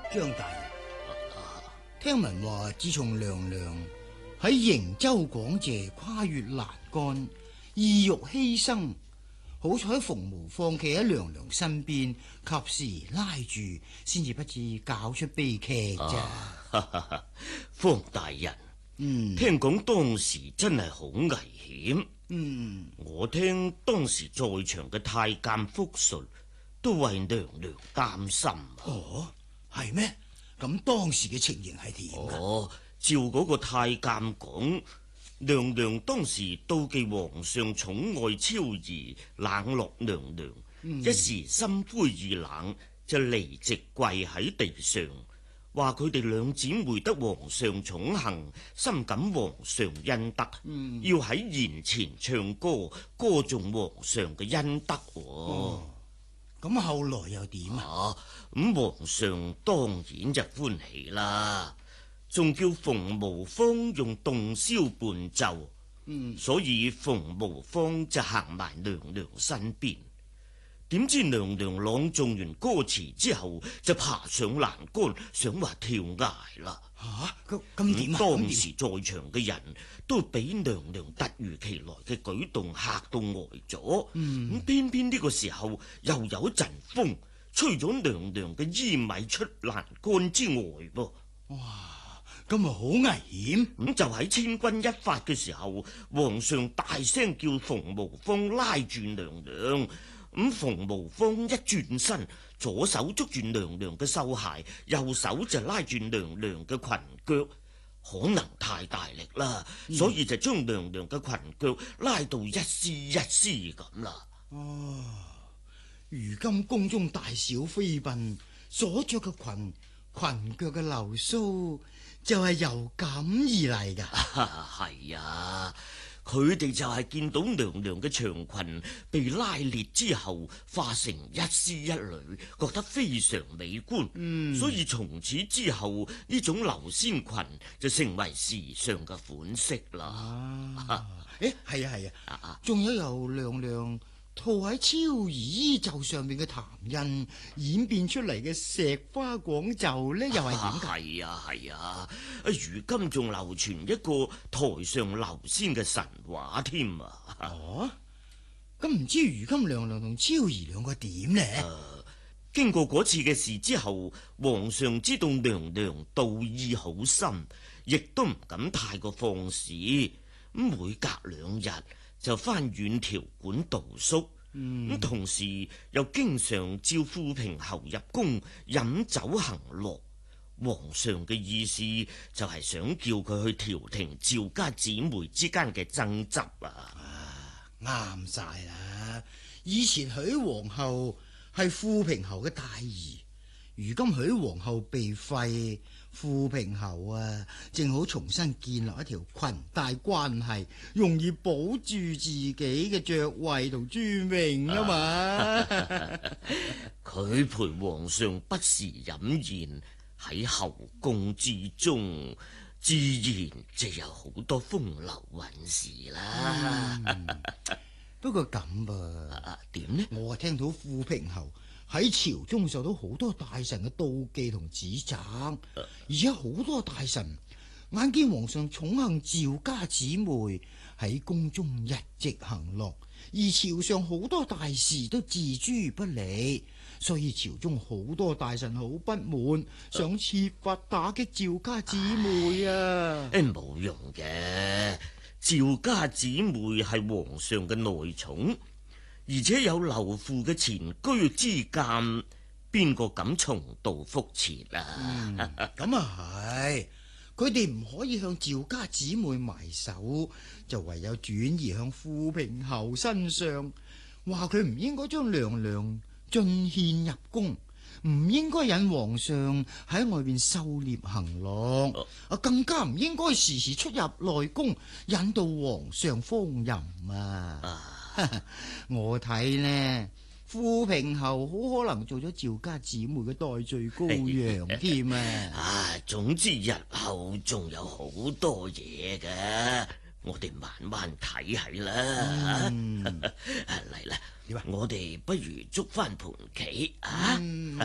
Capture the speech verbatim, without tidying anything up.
張大人，聽聞話自從娘娘喺瀛洲廣謝跨越欄杆，意欲犧牲，好彩馮無放企喺娘娘身邊，及時拉住，先至不至搞出悲劇啫。 啊、方大人， 嗯， 聽講當時真係好危險。 嗯， 我聽當時在場嘅太監福順都為娘娘擔心。 哦，係咩？咁當時嘅情形係點？ 哦，照嗰個太監講，娘娘當時妒忌皇上寵愛超兒，冷落娘娘，嗯、一時心灰意冷，就離席跪喺地上，話佢哋兩姊妹得皇上寵幸，深感皇上恩德，嗯、要喺筵前唱歌歌頌皇上嘅恩德。哦， 咁、哦、後來又點啊？ 咁、嗯、皇上當然就歡喜啦，仲叫馮無芳用洞簫伴奏，嗯、所以馮無芳就行埋娘娘身邊。點知娘娘朗誦完歌詞之後，就爬上欄杆，想話跳崖啦。 吓，咁咁點啊？ 當時在場嘅人都俾娘娘突如其來嘅舉動嚇到呆咗。咁、嗯、偏偏呢個時候又有陣風，吹咗娘娘嘅衣米出欄杆之外噃。 哇，咁咪好危險。 咁就喺千鈞一髮嘅時候，皇上大聲叫馮無芳拉住娘娘。咁馮無芳一轉身，左手捉住娘娘嘅繡鞋，右手就拉住娘娘嘅裙腳，可能太大力啦，嗯、所以就將娘娘嘅裙腳拉到一絲一絲咁啦。 哦，如今宮中大小妃嬪所着嘅裙裙腳嘅流蘇，就係由咁而嚟噶。 係啊。佢哋就係見到娘娘嘅長裙被拉裂之後化成一絲一縷，覺得非常美觀，嗯、所以從此之後呢種流仙裙就成為時尚嘅款式啦。 啊、誒，係啊係啊，仲、啊、有由娘娘套喺超兒衣袖上面嘅檀印演變出嚟嘅石花廣袖呢，又係點解？ 係啊係啊，啊，如今仲流傳一個台上流仙嘅神話添啊！ 哦，咁唔知如今娘娘同超兒兩個點呢？ 啊、經過嗰次嘅事之後，皇上知道娘娘道意好深，亦都唔敢太過放肆，咁每隔兩日就翻遠條館度宿，咁、嗯、同時又經常召富平侯入宮飲酒行樂。皇上嘅意思就係想叫佢去調停趙家姊妹之間嘅爭執啊！ 啱晒啦！以前許皇后係富平侯嘅大兒，如今許皇后被廢，富平侯啊，正好重新建立一條裙帶關係，容易保住自己嘅爵位同尊榮啊嘛！ 佢陪皇上不時飲宴，喺後宮之中，自然就有好多風流韻事啦。 嗯、不過咁噃， 點、啊、呢？ 我聽到富平侯喺朝中受到好多大臣嘅妒忌同指責，啊、而且好多大臣眼見皇上寵幸趙家姊妹，喺宮中一直行樂，而朝上好多大事都置諸不理，所以朝中好多大臣好不滿，想設法打擊趙家姊妹啊！ 誒，冇用嘅，趙家姊妹係皇上嘅內寵，而且有劉父嘅前居之鑒，邊個敢重蹈覆轍啊？ 咁啊係，佢哋唔可以向趙家姊妹埋手，就唯有轉移向富平侯身上，話佢唔應該將娘娘進獻入宮，唔應該引皇上喺外邊狩獵行樂，啊、哦，更加唔應該時時出入內宮，引導皇上荒淫啊！啊我睇呢，富平侯好可能做咗趙家姊妹嘅代罪羔羊添啊！ 啊，總之日後仲有好多嘢嘅，我哋慢慢睇係啦。嚟啦、嗯，我哋不如捉翻盤棋啊！嗯